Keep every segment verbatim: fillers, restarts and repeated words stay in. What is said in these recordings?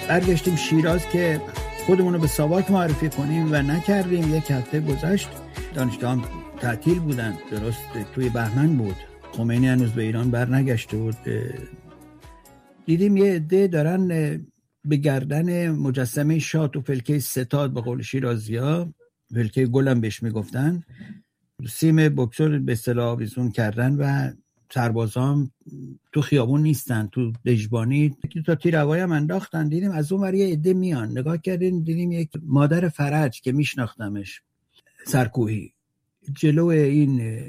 برگشتیم شیراز که خودمون رو به ساواک معرفی کنیم و نکردیم. یک هفته گذشت، دانشگاه هم تعطیل بودن، درست توی بهمن بود، خمینی هنوز به ایران بر نگشته بود. دیدیم یه عده دارن به گردن مجسمه شاه تو فلکه ستاد، به قول شیرازی‌ها فلکه گلم بهش میگفتن، سیم بکسور به اصطلاح آویزون کردن و سربازان تو خیابون نیستن، تو دژبانی تا تیر هوایی هم انداختن. دیدیم از اون ور یه عده میان، نگاه کردیم دیدیم یک مادر فرج که میشناختمش، سرکوهی، جلو این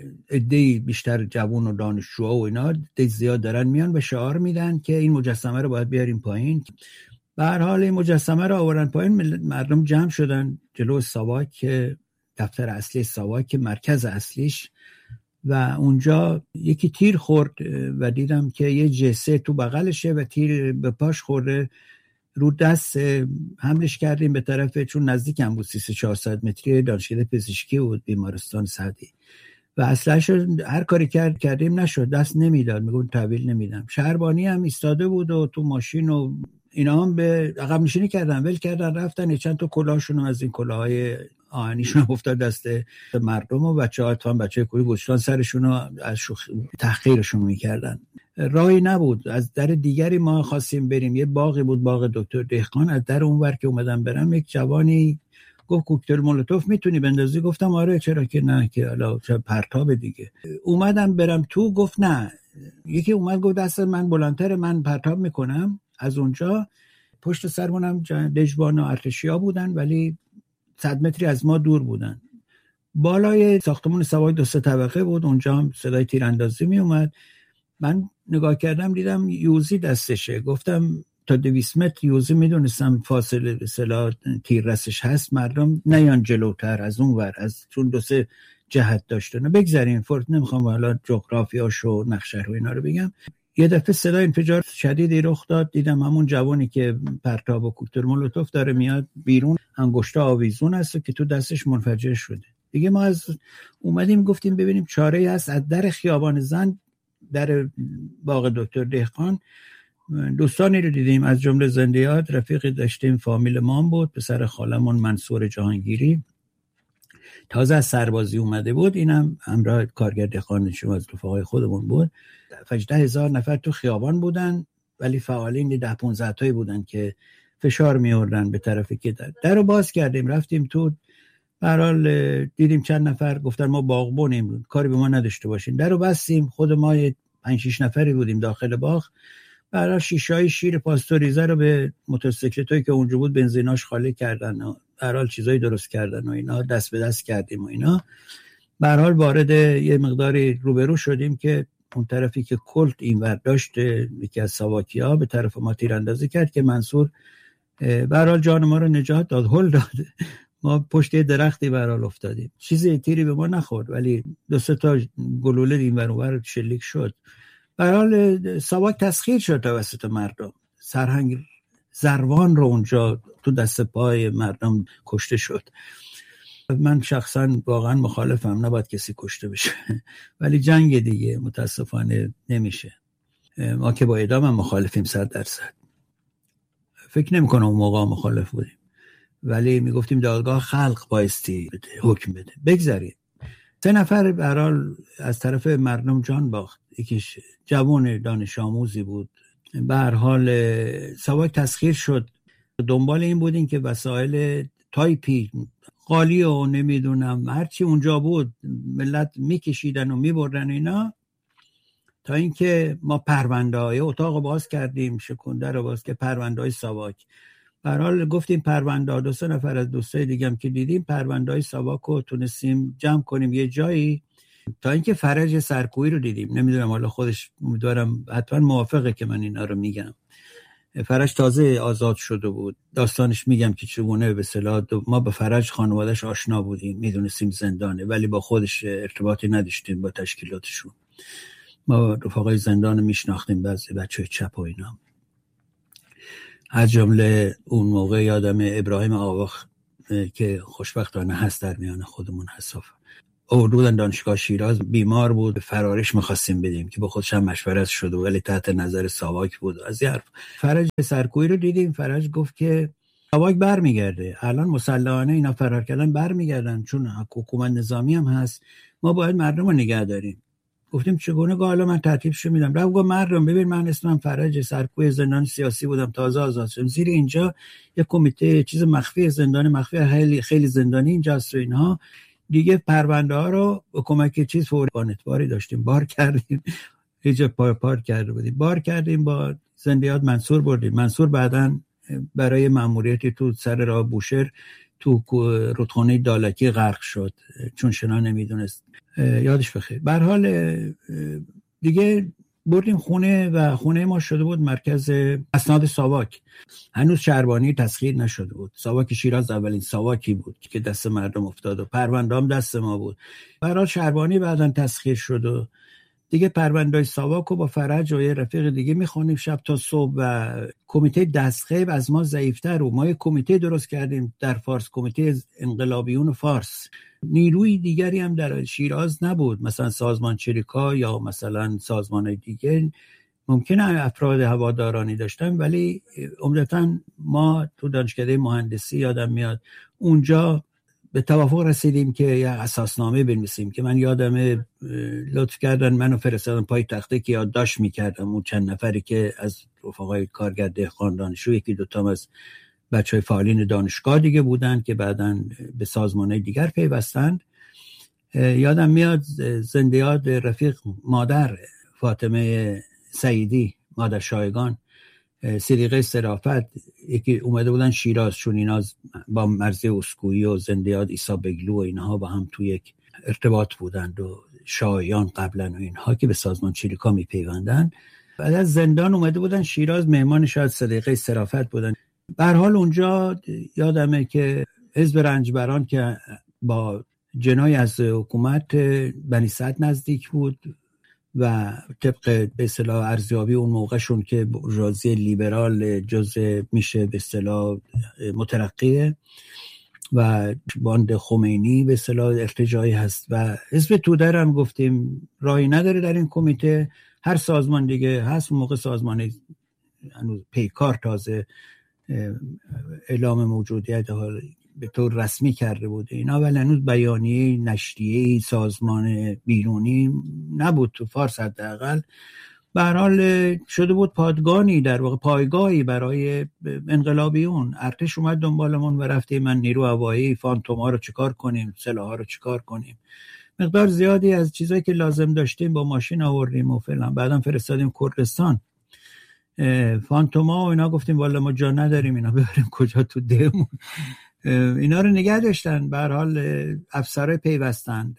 عده بیشتر جوان و دانشجوها و اینا عده زیاد دارن میان و شعار میدن که این مجسمه رو باید بیاریم پایین. به هر حال این مجسمه رو آوردن پایین، مردم جمع شدن جلو ساواک، دفتر اصلی ساواک، مرکز اصلیش، و اونجا یکی تیر خورد و دیدم که یه جسه تو بغلشه و تیر به پاش خورده. رو دست حملش کردیم به طرف، چون نزدیک هم بود، سیصد چهارصد متری دانشکده پزشکی بود، بیمارستان سعدی، و اصلاش هر کاری کرد کردیم نشد، دست نمیداد، میگون تحویل نمیدم. شهربانی هم ایستاده بود و تو ماشین و اینا هم به عقب نشینی کردن، ول کردن رفتن. چند تا کلاهشون از این کلاهای آهنیشون افتاد دست مردم و بچه‌ها، تا هم بچه کوی گوشتان سرشون رو از شوخ... تحقیرشون میکردن. راهی نبود، از در دیگری ما خواستیم بریم، یه باغی بود، باغ دکتر دهقان. از در اونور که اومدم برم، یک جوانی گفت کوکتل مولوتوف میتونی بندازی؟ گفتم آره، چرا که نه، که حالا پرتاب دیگه. اومدم برم تو، گفت نه. یکی اومد گفت دست من بلندتره، من پرتاب میکنم. از اونجا پشت سرمونم دژبان و ارتشیا بودن، ولی صد متری از ما دور بودن. بالای ساختمون ساواک دو سه طبقه بود، اونجا هم صدای تیراندازی می اومد. من نگاه کردم دیدم یوزی دستشه، گفتم تا دویست متر یوزی، میدونستم فاصله به اصطلاح تیر رسش هست، مردم نیان جلوتر از اون ور، از چون دو سه جهت داشته. نه بگذاریم فرد، نمیخوام حالا جغرافیاش و نقشه و اینا رو بگم. یه دفعه صدای انفجار شدیدی رخ داد، دیدم همون جوانی که پرتاب و کوکتل مولوتوف داره میاد بیرون، انگشتا آویزون است که تو دستش منفجر شده. دیگه ما از اومدیم گفتیم ببینیم چاره‌ای هست. از در خیابان زن، در باغ دکتر دهقان، دوستانی رو دیدیم، از جمله زندیات رفیقی داشتیم، فامیل ما بود، پسر خالمون منصور جهانگیری تازه از سربازی اومده بود، اینم همراه کارگر دهقان شما از رفقای خودمون بود. هجده هزار نفر تو خیابان بودن، ولی فعالین ده پانزده تایی بودن که فشار میوردن به طرفی که در درو باز کردیم، رفتیم تو. به هر حال دیدیم چند نفر گفتن ما باغبونیم، کاری به ما نداشته باشین. درو بستیم، خود ما پنج شش نفری بودیم داخل باغ. به هر حال شیشه‌های شیر پاستوریزه رو به موتورسیکلتایی که اونجا بود بنزیناش خالی کردن و به هر حال چیزایی درست کردن و اینا، دست به دست کردیم و اینا. به هر حال وارد یه مقداری روبرو شدیم که اون طرفی که کلت اینور داشت، یکی از ساواکی‌ها به طرف ما تیراندازی کرد که منصور به هر حال جان ما رو نجات داد، هل داد. ما پشت درختی به هر حال افتادیم، چیزی تیری به ما نخورد، ولی دو سه تا گلوله اینور اونور شلیک شد. به هر حال ساواک تسخیر شد توسط مردم. سرهنگ زروان رو اونجا تو دست پای مردم کشته شد. من شخصا واقعا مخالفم، نباید کسی کشته بشه، ولی جنگ دیگه متاسفانه نمیشه. ما که با اعدام هم مخالفیم صد درصد. فکر نمی کنم اون موقع مخالف بودیم، ولی میگفتیم دادگاه خلق بایستی بده، حکم بده. بگذارید سه نفر به هر حال از طرف مردم جان باخت. یکیش جوان دانش آموزی بود. به هر حال ساواک تسخیر شد. دنبال این بودیم که وسایل تایپی، قالی و نمیدونم هرچی اونجا بود ملت میکشیدن و میبردن اینا، تا اینکه ما پرونده های اتاق باز کردیم، شکنده رو باز که پرونده های ساواک. به هر حال گفتیم پرونده ها، دو سه نفر از دوستای دیگه هم که دیدیم پرونده های ساواک رو تونستیم جمع کنیم یه جایی، تا اینکه فرج سرکویی رو دیدیم. نمیدونم حالا خودش، امیدوارم حتما موافقه که من اینا رو میگم. فرج تازه آزاد شده بود، داستانش میگم که چگونه به اصطلاح ما به فرج خانواده‌اش آشنا بودیم، میدونستیم زندانه، ولی با خودش ارتباطی نداشتیم با تشکیلاتشون. ما رفقای زندان میشناختیم، بعضی بچهای چپ و اینا. از جمله اون موقع یادم ابراهیم آواخ که خوشبختانه هست در میان خودمون هست، آوردن دانشگاه شیراز. بیمار بود، فرارش می‌خواستیم بدیم که با خودش هم مشورت شد ولی تحت نظر ساواک بود. از این حرف فرج سرکویی رو دیدیم. فرج گفت که ساواک برمیگرده، الان مسلحانه اینا فرار کردن برمیگردن، چون حکومت نظامی هم هست، ما باید مردم رو نگه داریم. گفتیم چگونه؟ گفت حالا من ترتیبشو میدم. رفت گفت مردم ببین من اسمم فرج سرکویی، زندان سیاسی بودم، تازه آزاد شدم، زیر اینجا یه کمیته چیز مخفی، زندان مخفی خیلی خیلی زندانی اینجاست و اینها دیگه. پرونده ها رو با کمک چیز فوری بانتباری داشتیم بار کردیم، اینجا پار پار کرده بودیم بار کردیم، با زندیات منصور بردیم. منصور بعداً برای مأموریتی تو سر راه بوشهر تو رودخانه دالکی غرق شد چون شنا نمیدونست، یادش بخیر. به هر حال دیگه بردیم خونه و خونه ما شده بود مرکز اسناد ساواک. هنوز شهربانی تسخیر نشده بود. ساواک شیراز اولین ساواکی بود که دست مردم افتاد و پرونده هم دست ما بود. به هر حال شهربانی بعداً تسخیر شد و دیگه پرونده‌های ساواکو با فرج و یه رفیق دیگه میخونیم شب تا صبح و کمیته دستخیب از ما ضعیف‌تر و ما یه کمیته درست کردیم در فارس، کمیته انقلابیون فارس. نیروی دیگری هم در شیراز نبود، مثلا سازمان چریکا یا مثلا سازمان دیگه ممکنه افراد هوادارانی داشتن، ولی عمدتاً ما تو دانشکده مهندسی یادم میاد اونجا به توافق رسیدیم که یه اساسنامه بنویسیم که من یادمه لطف کردن منو فرستادن پای تخته که یادداشت میکردم اون چند نفری که از رفقای کارگر دهقان دانشجو، یکی دوتام از بچهای فعالین دانشگاه دیگه بودن که بعداً به سازمانهای دیگر پیوستند. یادم میاد زنده یاد رفیق مادر فاطمه سعیدی، مادر شایگان، صدیقه صرافت، یکی اومده بودن شیراز چون اینا با مرزی اسکویی و زنده یاد عیسی بگلو و اینها با هم تو یک ارتباط بودند و شایان قبلا و اینها که به سازمان چریکا میپیوندن. بعد از زندان اومده بودن شیراز، مهمان شاید صدیقه صرافت بودن. به هر حال اونجا یادمه که حزب رنجبران که با جنای از حکومت بنی سعد نزدیک بود و طبق به اصطلاح ارزیابی اون موقعشون که بورژوازی لیبرال جزء میشه به اصطلاح مترقیه و باند خمینی به اصطلاح ارتجاعی هست و حزب توده هم گفتیم راهی نداره در این کمیته. هر سازمان دیگه هست، موقع سازمان هنوز پیکار تازه اعلام موجودیت به طور رسمی کرده بود اینا، ولی هنوز بیانیه نشریه سازمان بیرونی نبود تو فارس حداقل. به هر حال شده بود پادگانی، در واقع پایگاهی برای انقلابیون. ارتش اومد دنبالمون و رفتیم من نیرو هوایی فانتوما رو چیکار کنیم، سلاح‌ها رو چیکار کنیم. مقدار زیادی از چیزایی که لازم داشتیم با ماشین آوردیم و فلان. بعدم فرستادیم کردستان فانتوما و اینا، گفتیم والا ما جا نداریم اینا ببریم کجا تو دهمون. اینا رو نگه داشتن. به هر حال افسرای پیوستند،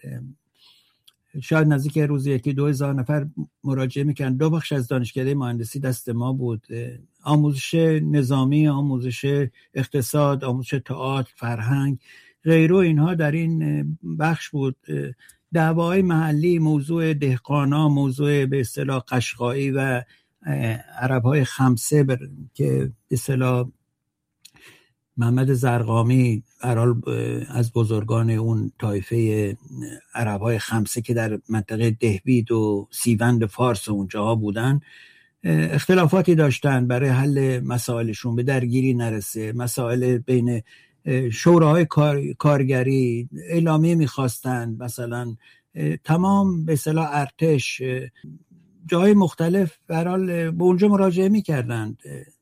شاید نزدیک روزی یکی دو هزار نفر مراجعه میکنن. دو بخش از دانشکده مهندسی دست ما بود، آموزش نظامی، آموزش اقتصاد، آموزش تئاتر، فرهنگ، غیره اینها در این بخش بود. دعوای محلی، موضوع دهقانا، موضوع به اصطلاح قشقایی و عربهای خمسه بر... که به اصطلاح محمد زرقامی از بزرگان اون طایفه عربهای خمسه که در منطقه دهبید و سیوند فارس اونجاها بودن اختلافاتی داشتن برای حل مسائلشون به درگیری نرسه. مسائل بین شوراهای کار، کارگری اعلامیه میخواستن، مثلا تمام به اصطلاح ارتش جای مختلف برحال به اونجا مراجعه میکردند.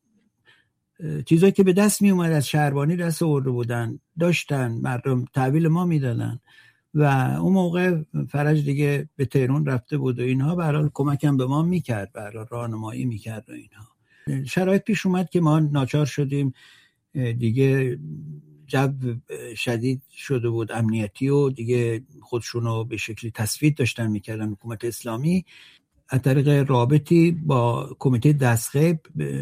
چیزایی که به دست می اومد از شهربانی دست آورده بودن داشتن، مردم تحویل ما میدادن و اون موقع فرج دیگه به تهران رفته بود و اینها به هر حال کمکم به ما میکرد، به هر حال راهنمایی میکرد و اینها. شرایط پیش اومد که ما ناچار شدیم دیگه، جو شدید شده بود امنیتی و دیگه خودشونو به شکلی تثبیت داشتن میکردن حکومت اسلامی. از طریق رابطی با کمیته دستخیب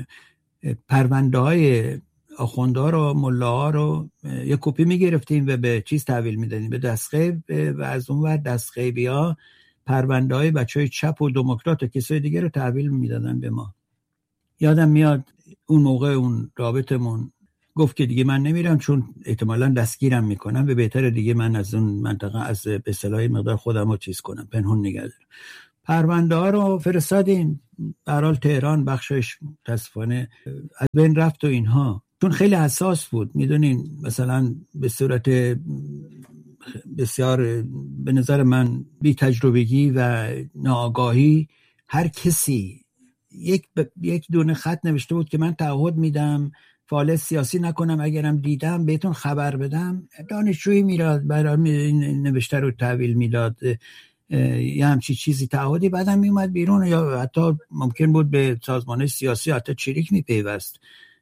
پرونده های آخونده ها رو، ملا ها رو یک کپی میگرفتیم و به چیز تحویل میدادیم، به دستخیب، و از اون ور دستخیبی ها پرونده های بچه های چپ و دموکرات و کسای دیگه رو تحویل میدادن به ما. یادم میاد اون موقع اون رابطمون گفت که دیگه من نمیرم چون احتمالاً دستگیرم میکنم و بهتره دیگه من از اون منطقه از به اصطلاح مقدار خودم رو چیز کنم، پنهون نگه دارم. پرونده ها رو فرستادیم در حال تهران، بخشش متاسفانه از بین رفت و اینها، چون خیلی حساس بود. میدونین مثلا به صورت بسیار به نظر من بی تجربگی و ناآگاهی هر کسی یک ب... یک دونه خط نوشته بود که من تعهد میدم فعالیت سیاسی نکنم، اگرم دیدم بهتون خبر بدم. دانشجویی میراد برای نوشته رو تحویل میداد یه همچی چیزی تعهدی، بعدم میومد بیرون، یا حتی ممکن بود به سازمان سیاسی حتی چریک میپیوست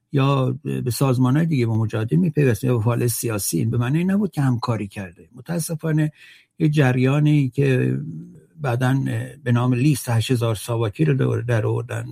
یا به سازمان‌های دیگه با مجاهدین میپیوست یا به فعالیت سیاسی. این به معنی نبود که همکاری کرده. متاسفانه یه جریانی که بعداً به نام لیست هشت هزار ساواکی رو در آوردن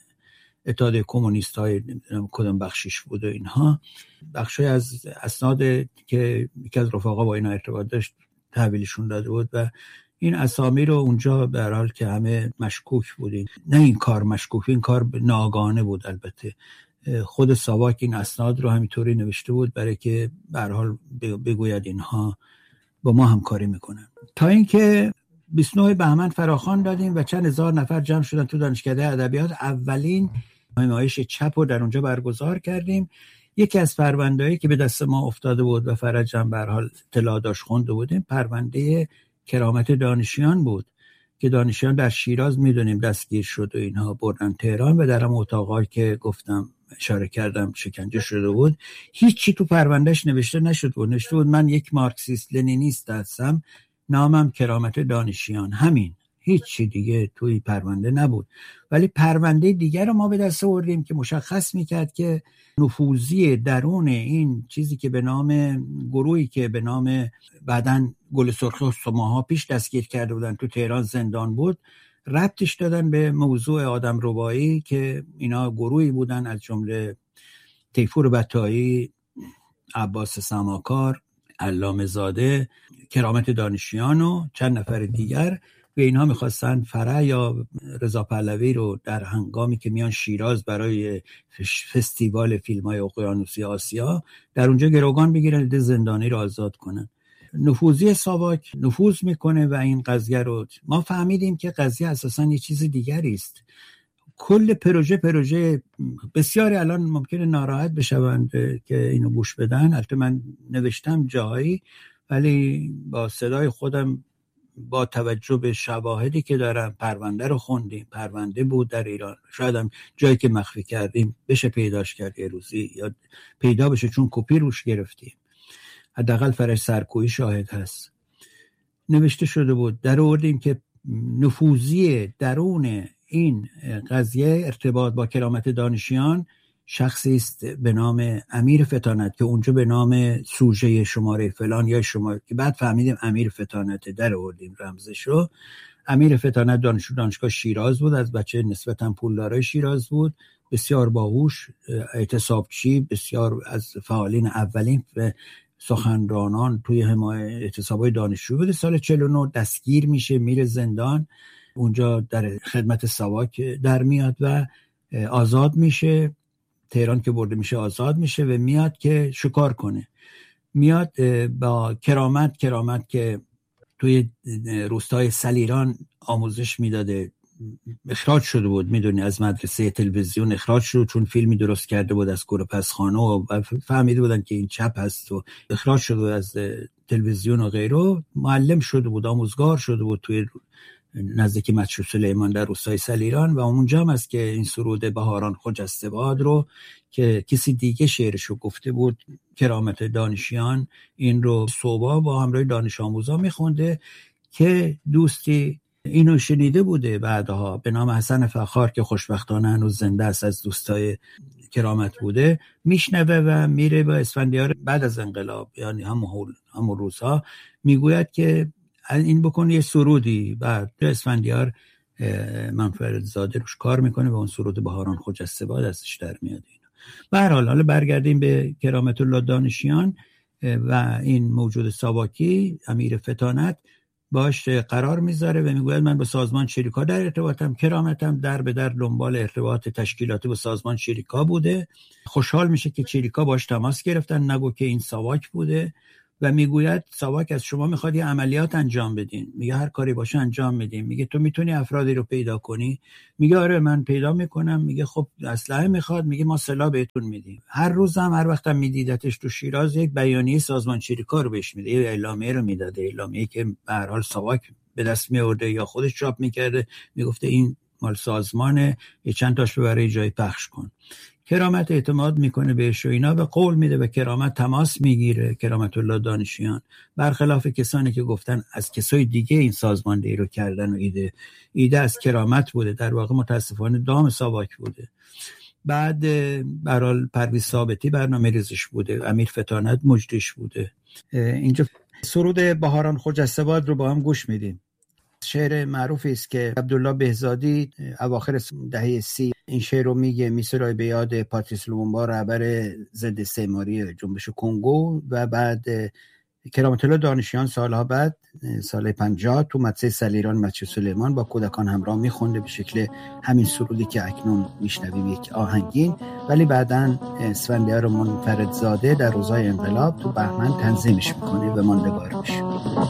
اتحاد کمونیست‌های نمیدونم کدوم بخشش بود و اینها، بخشی از اسناد که یکی از رفقا با اینا ارتباط داشت تحویلشون داده بود و این اسامی رو اونجا به هر حال که همه مشکوک بودین. نه این کار مشکوک، این کار ناآگاهانه بود. البته خود ساواک این اسناد رو همینطوری نوشته بود برای که به هر حال بگوید اینها با ما همکاری میکنن. تا اینکه بیست و نه بهمن فراخوان دادیم و چند هزار نفر جمع شدن تو دانشکده ادبیات. اولین نمایش چپ رو در اونجا برگزار کردیم. یکی از پرونده‌ای که به دست ما افتاده بود و فرج هم به هر حال اطلاع داشت خونده بودیم، پرونده کرامت دانشیان بود که دانشیان در شیراز میدونیم دستگیر شد و اینها بردن تهران و در هم اتاقایی که گفتم اشاره کردم شکنجه شده بود. هیچی تو پروندهش نوشته نشد بود. نوشته بود من یک مارکسیست لنینیست هستم، نامم کرامت دانشیان، همین، هیچ چی دیگه توی پرونده نبود. ولی پرونده دیگر رو ما به دست آوردیم که مشخص میکرد که نفوذی درون این چیزی که به نام گروهی که به نام بعدن گل سرخ و سماها پیش دستگیر کرده بودن تو تهران زندان بود، ربطش دادن به موضوع آدم ربایی که اینا گروهی بودن از جمله تیفور بطایی، عباس سماکار، علامه زاده، کرامت دانشیان و چند نفر دیگر. و اینها میخواستن فرح یا رضا پهلوی رو در هنگامی که میان شیراز برای فستیوال فیلم‌های اقیانوسی آسیا در اونجا گروگان بگیرن، ده زندانی رو آزاد کنن. نفوذی ساواک نفوذ میکنه و این قضیه رو ما فهمیدیم که قضیه اساساً یه چیز دیگری است. کل پروژه پروژه بسیاری الان ممکنه ناراحت بشوند که اینو گوش بدن. البته من نوشتم جایی، ولی با صدای خودم با توجه به شواهدی که دارم پرونده رو خوندیم. پرونده بود در ایران، شاید هم جایی که مخفی کردیم بشه پیداش کرد یه روزی، یا پیدا بشه چون کپی روش گرفتیم، حداقل فرش سرکویی شاهد هست. نوشته شده بود در آوردیم که نفوذی درون این قضیه ارتباط با کرامت دانشیان شخصی است به نام امیر فتانت که اونجا به نام سوژه شماره فلان یا شماره، که بعد فهمیدیم امیر فتانت، در آوردیم رمزشو. امیر فتانت دانشجو دانشگاه شیراز بود، از بچه نسبتاً پولدارای شیراز بود، بسیار باهوش، اعتصابچی، بسیار از فعالین اولین و سخنرانان توی حمایت اعتصابای دانشجو بود. سال چهل و نه دستگیر میشه، میره زندان، اونجا در خدمت ساواک در میاد و آزاد میشه. تهران که برده میشه آزاد میشه و میاد که شکار کنه. میاد با کرامت کرامت که توی روستای سلیران آموزش میداده، اخراج شده بود، میدونی از مدرسه تلویزیون اخراج شد چون فیلمی درست کرده بود از گورپسخانه و فهمیده بودن که این چپ هست و اخراج شده از تلویزیون و غیره. معلم شده بود، آموزگار شده بود توی نزدیک مسجد سلیمان در روستای سلیران و اونجا هم است که این سرود بهاران خجسته باد رو که کسی دیگه شعرشو گفته بود، کرامت دانشیان، این رو صبح با همراه دانش آموزا میخونده که دوستی اینو شنیده بوده بعدها به نام حسن فخار که خوشبختانه هنوز زنده است، از دوستای کرامت بوده، میشنوه و میره به اسفندیار بعد از انقلاب، یعنی همون همون روزها، میگوید که این بکن یه سرودی. بعد اسفندیار منفرد زاده روش کار میکنه و اون سرود بهاران خجسته باد ازش در میاد. اینا به هر حال حالا برگردیم به کرامت الله دانشیان و این موجود ساواکی، امیر فتانت. باش قرار میذاره و میگوید من با سازمان شریکا در ارتباطم. کرامتم در به در دنبال ارتباط تشکیلاتی با سازمان شریکا بوده. خوشحال میشه که شریکا باش تماس گرفتن، نگو که این ساواک بوده و میگوید ساواک از شما میخواد یه عملیات انجام بدین. میگه هر کاری باشه انجام میدیم. میگه تو میتونی افرادی رو پیدا کنی؟ میگه آره من پیدا میکنم. میگه خب اسلحه میخواد؟ میگه ما سلاح بهتون میدیم. هر روزم هر وقتم میدیدتش تو شیراز یک بیانیه سازمان شریکا رو بهش میده، یه اعلامیه رو میداده، اعلامیه‌ای که به هر حال ساواک به دست میآورده یا خودش چاپ میکرده، میگفته این مال سازمانه، یه چند تاش برای جای پخش کن. کرامت اعتماد میکنه بهش و اینا و قول میده و کرامت تماس میگیره. کرامت الله دانشیان برخلاف کسانی که گفتن از کسای دیگه این سازماندهی رو کردن و ایده ایده از کرامت بوده، در واقع متاسفانه دام ساواک بوده. بعد برال پرویز ثابتی برنامه ریزش بوده، امیر فتانت مجریش بوده. اینجا سرود بهاران خجسته‌باد رو با هم گوش میدیم. شعر معروفی است که عبدالله بهزادی اواخر دهه سی این شعر رو میگه، میسرای به یاد پاتریس لومومبا، رهبر ضد استعماری جنبش کنگو، و بعد کرامت الله دانشیان سالها بعد سال پنجاه تو مدرسه سلیران مسجد سلیمان با کودکان همراه میخونده به شکل همین سرودی که اکنون میشنویم، یک آهنگین، ولی بعداً اسفندیار منفردزاده در روزهای انقلاب تو بهمن تنظیمش میکنه و ماندگار میشه.